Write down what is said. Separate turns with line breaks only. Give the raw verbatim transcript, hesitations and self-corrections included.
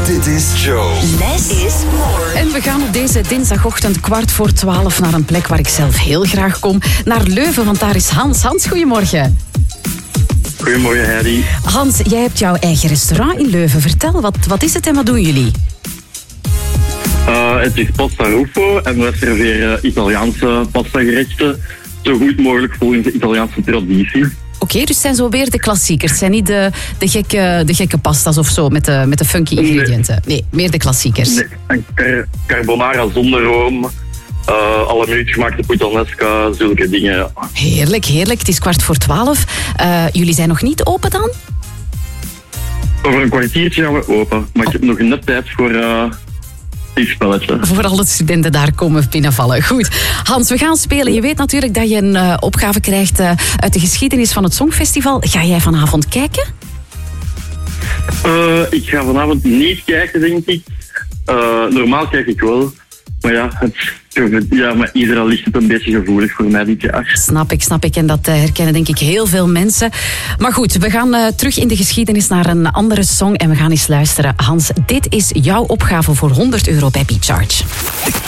Dit is Joe.
Less is more.
En we gaan op deze dinsdagochtend kwart voor twaalf naar een plek waar ik zelf heel graag kom. Naar Leuven, want daar is Hans. Hans, goedemorgen.
Goedemorgen, Heidi.
Hans, jij hebt jouw eigen restaurant in Leuven. Vertel, wat, wat is het en wat doen jullie?
Uh, het is Pasta Ruffo en we serveren Italiaanse pastagerechten zo goed mogelijk volgens de Italiaanse traditie.
Oké, okay, dus het zijn zo weer de klassiekers. Het zijn niet de, de, gekke, de gekke pasta's of zo met de, met de funky ingrediënten. Nee, meer de klassiekers.
Nee, een car- carbonara zonder room, uh, alle minuut gemaakte puttanesca, zulke dingen. Ja.
Heerlijk, heerlijk. Het is kwart voor twaalf. Uh, jullie zijn nog niet open dan?
Over een kwartiertje gaan we open, maar ik heb nog net tijd voor... Uh, Spelletje.
Voor alle studenten daar komen binnenvallen. Goed. Hans, we gaan spelen. Je weet natuurlijk dat je een uh, opgave krijgt uh, uit de geschiedenis van het Songfestival. Ga jij vanavond kijken?
Uh, ik ga vanavond niet kijken, denk ik. Uh, normaal kijk ik wel. Maar ja, het, ja, maar Israël ligt het een beetje gevoelig voor mij dit jaar.
Snap ik, snap ik. En dat uh, herkennen denk ik heel veel mensen. Maar goed, we gaan uh, terug in de geschiedenis naar een andere song. En we gaan eens luisteren. Hans, dit is jouw opgave voor honderd euro bij Beat Charge.